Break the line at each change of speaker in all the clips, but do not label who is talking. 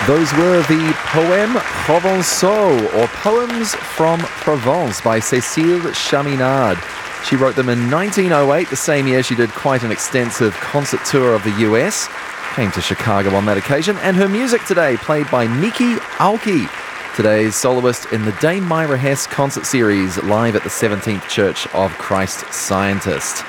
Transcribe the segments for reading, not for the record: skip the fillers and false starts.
Those were the Poèmes Provençaux, or Poems from Provence, by Cécile Chaminade. She wrote them in 1908, the same year she did quite an extensive concert tour of the US, came to Chicago on that occasion, and her music today played by Miki Aoki, today's soloist in the Dame Myra Hess concert series, live at the 17th Church of Christ Scientist.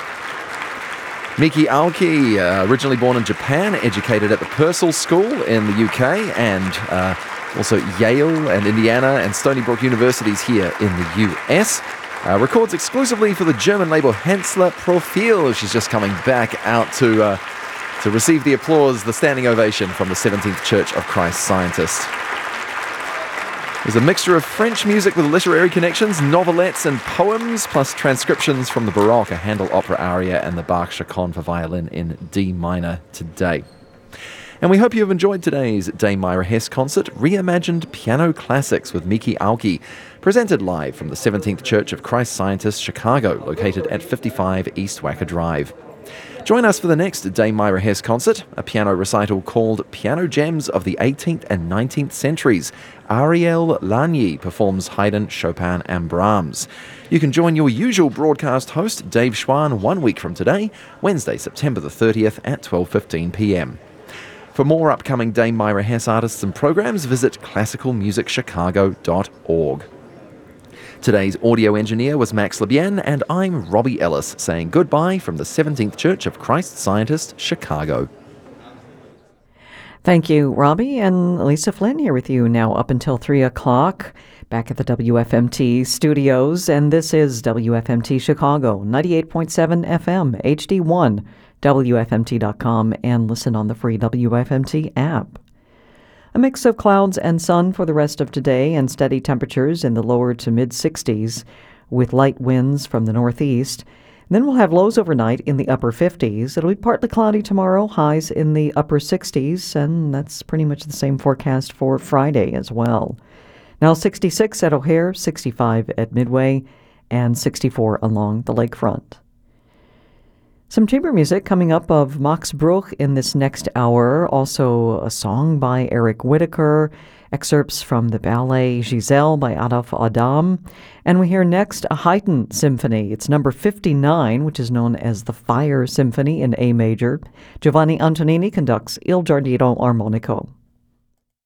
Miki Aoki, originally born in Japan, educated at the Purcell School in the UK, and also Yale and Indiana and Stony Brook universities here in the US. Records exclusively for the German label Hensler Profil. She's just coming back out to receive the applause, the standing ovation from the 17th Church of Christ Scientist. There's a mixture of French music with literary connections, novelettes and poems, plus transcriptions from the Baroque, a Handel opera aria, and the Bach Chaconne for violin in D minor today. And we hope you have enjoyed today's Dame Myra Hess concert, Reimagined Piano Classics with Miki Aoki, presented live from the 17th Church of Christ Scientist, Chicago, located at 55 East Wacker Drive. Join us for the next Dame Myra Hess concert, a piano recital called Piano Gems of the 18th and 19th Centuries. Ariel Lagny performs Haydn, Chopin and Brahms. You can join your usual broadcast host, Dave Schwann, 1 week from today, Wednesday, September the 30th at 12:15 p.m. For more upcoming Dame Myra Hess artists and programs, visit classicalmusicchicago.org. Today's audio engineer was Max Lebien, and I'm Robbie Ellis, saying goodbye from the 17th Church of Christ Scientist, Chicago.
Thank you, Robbie, and Lisa Flynn here with you now up until 3 o'clock, back at the WFMT studios, and this is WFMT Chicago, 98.7 FM, HD1, WFMT.com, and listen on the free WFMT app. A mix of clouds and sun for the rest of today, and steady temperatures in the lower to mid-60s with light winds from the northeast. And then we'll have lows overnight in the upper 50s. It'll be partly cloudy tomorrow, highs in the upper 60s, and that's pretty much the same forecast for Friday as well. Now 66 at O'Hare, 65 at Midway, and 64 along the lakefront. Some chamber music coming up of Max Bruch in this next hour. Also a song by Eric Whitacre, excerpts from the ballet Giselle by Adolphe Adam. And we hear next a Haydn symphony. It's number 59, which is known as the Fire Symphony in A major. Giovanni Antonini conducts Il Giardino Armonico.